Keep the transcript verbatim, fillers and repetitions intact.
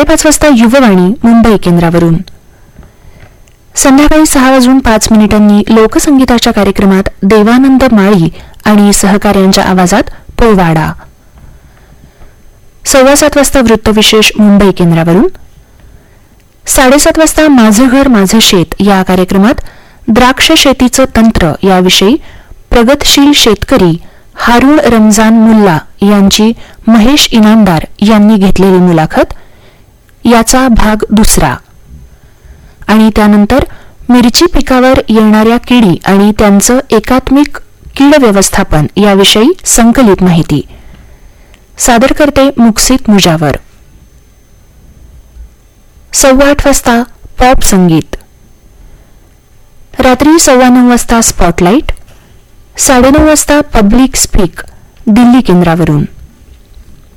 साडेपाच वाजता युववाणी मुंबई केंद्रावरून. संध्याकाळी सहा वाजून पाच मिनिटांनी लोकसंगीताच्या कार्यक्रमात देवानंद माळी आणि सहकाऱ्यांच्या आवाजात पोवाडा. सव्वा सात वाजता वृत्तविशेष मुंबई केंद्रावरून. साडेसात वाजता माझं घर माझं शेत या कार्यक्रमात द्राक्ष शेतीचं तंत्र याविषयी प्रगतशील शेतकरी हारुण रमजान मुल्ला यांची महेश इनामदार यांनी घेतलेली मुलाखत याचा भाग दुसरा. आणि त्यानंतर मिरची पिकावर येणाऱ्या किडी आणि त्यांचं एकात्मिक कीड व्यवस्थापन याविषयी संकलित माहिती. सादर करते मुक्सित मुजावर. सव्वा आठ वाजता पॉप संगीत. रात्री सव्वा नऊ वाजता स्पॉटलाइट. साडेनऊ वाजता पब्लिक स्पीक दिल्ली केंद्रावरून.